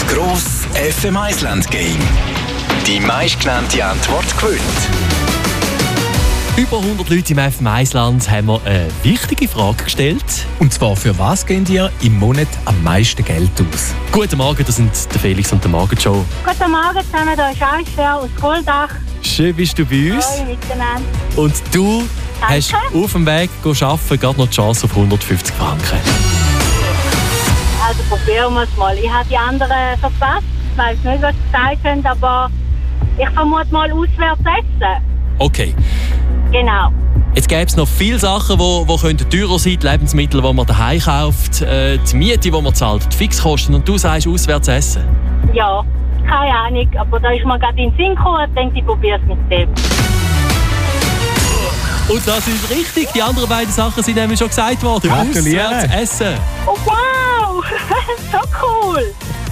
Gross FM Iceland Game. Die meistgenannte Antwort gewinnt. Über 100 Leute im FM Iceland haben wir eine wichtige Frage gestellt. Und zwar, für was gebt ihr im Monat am meisten Geld aus? Guten Morgen, das sind der Felix und der Morgenshow. Guten Morgen zusammen, hier ist Aisha aus Goldach. Schön bist du bei uns. Hallo miteinander. Und du Danke. hast auf dem Weg arbeiten gerade noch die Chance auf 150 Franken. Also probieren wir es mal. Ich habe die anderen verpasst. Ich weiß nicht, was sie gesagt haben, aber ich vermute mal auswärts essen. Okay. Genau. Jetzt gäbe es noch viele Sachen, die teurer sein könnten. Die Lebensmittel, die man daheim kauft, die Miete, die man zahlt, die Fixkosten. Und du sagst, auswärts essen. Ja, keine Ahnung, aber da ist mir gerade in den Sinn gekommen. Ich denke, ich probiere es mit dem. Und das ist richtig. Die anderen beiden Sachen sind nämlich schon gesagt worden. Gratuliere. Auswärts essen. Oh wow, so cool.